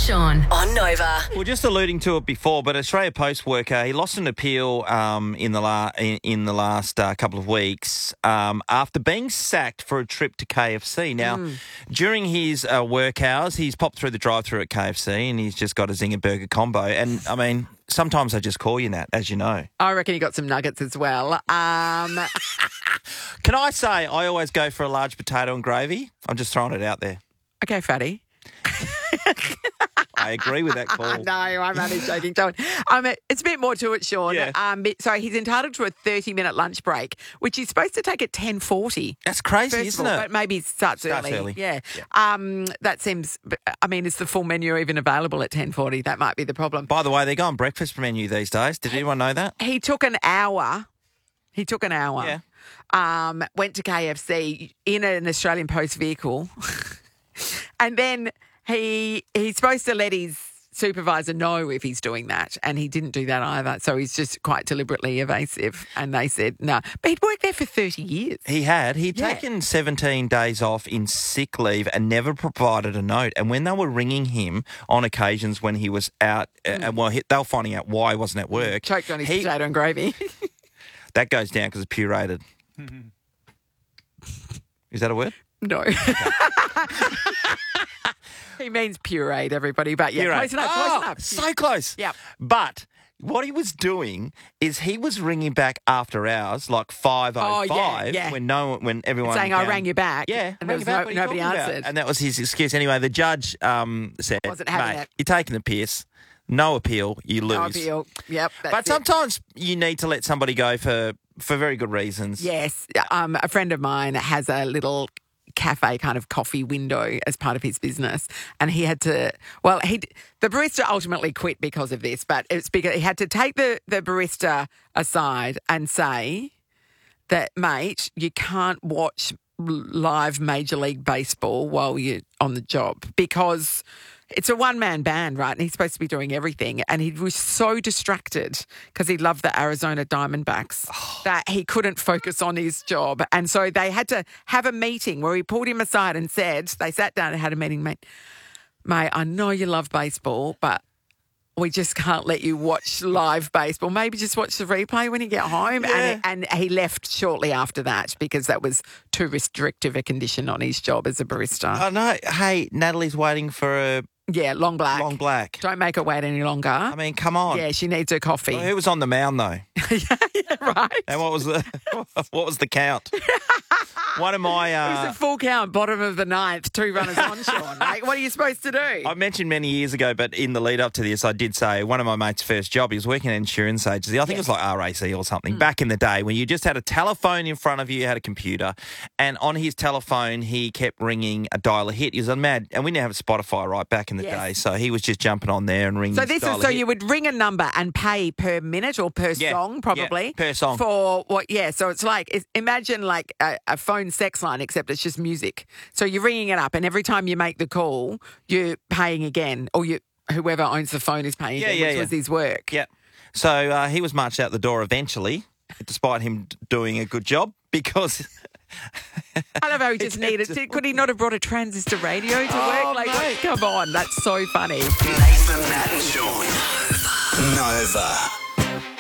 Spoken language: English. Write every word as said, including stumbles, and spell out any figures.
Sean on Nova. We were just alluding to it before, but Australia Post worker, he lost an appeal um, in the la- in, in the last uh, couple of weeks um, after being sacked for a trip to K F C. Now, mm. during his uh, work hours, he's popped through the drive-thru at K F C and he's just got a Zinger Burger combo. And, I mean, sometimes they just call you that, as you know. I reckon he got some nuggets as well. Um... Can I say I always go for a large potato and gravy? I'm just throwing it out there. Okay, fatty. I agree with that call. No, I'm only joking. Don't. Um, it's a bit more to it, Sean. Yeah. Um, so he's entitled to a thirty-minute lunch break, which he's supposed to take at ten forty. That's crazy, isn't all, it? But maybe it starts, starts early. early. Yeah. yeah. Um, that seems. I mean, is the full menu even available at ten forty? That might be the problem. By the way, they're going breakfast menu these days. Did anyone know that? He took an hour. He took an hour. Yeah. Um, went to K F C in an Australian Post vehicle, and then he he's supposed to let his supervisor know if he's doing that, and he didn't do that either. So he's just quite deliberately evasive, and they said no. But he'd worked there for thirty years. He had. He'd Yeah. taken seventeen days off in sick leave and never provided a note. And when they were ringing him on occasions when he was out, mm. uh, well, he, they were finding out why he wasn't at work. Choked on his he, potato and gravy. That goes down because it's pureed. Is that a word? No. He means pureed, everybody. But yeah, Pureed. close enough, oh, close enough. So close. Yeah. But what he was doing is he was ringing back after hours, like five oh five, oh, yeah, yeah. when no, when everyone saying found, I rang you back. Yeah, and there was no, nobody answered. And that was his excuse. Anyway, the judge um, said, Wasn't having mate, it. you're taking the piss. No appeal, you lose. No appeal. Yep. That's But it. sometimes you need to let somebody go for, for very good reasons. Yes. Um, a friend of mine has a little cafe kind of coffee window as part of his business, and he had to, well, he the barista ultimately quit because of this, but it's because he had to take the, the barista aside and say that, mate, you can't watch live Major League Baseball while you're on the job because it's a one-man band, right? And he's supposed to be doing everything. And he was so distracted because he loved the Arizona Diamondbacks oh. that he couldn't focus on his job. And so they had to have a meeting where he pulled him aside and said, they sat down and had a meeting, mate, mate, I know you love baseball, but we just can't let you watch live baseball. Maybe just watch the replay when you get home. Yeah. And, and he left shortly after that because that was too restrictive a condition on his job as a barista. I know. Hey, Natalie's waiting for a Yeah, long black. long black. Don't make her wait any longer. I mean, come on. Yeah, she needs her coffee. Well, who was on the mound though? yeah, yeah, right. And what was the what was the count? One of my It was uh, a full count, bottom of the ninth, two runners on, Sean. Like, what are you supposed to do? I mentioned many years ago, but in the lead up to this, I did say one of my mates' first job, he was working at an insurance agency. I think Yes. it was like R A C or something, Mm. back in the day when you just had a telephone in front of you, you had a computer, and on his telephone, he kept ringing a dial a hit. He was a mad, and we didn't have Spotify right back in the Yes. day, so he was just jumping on there and ringing So this dial is a so hit. you would ring a number and pay per minute or per Yeah, song, probably. yeah, per song. For what? Yeah. So it's like it's, imagine like a, a phone sex line, except it's just music. So you're ringing it up, and every time you make the call, you're paying again, or you whoever owns the phone is paying Yeah, again, yeah, which yeah. was his work. Yeah. So uh, he was marched out the door eventually, despite him d- doing a good job, because I love how he just needed. Did, could he not have brought a transistor radio to Oh, work? Like, mate. come on, that's so funny. Nathan, Matt and Sean. Nova.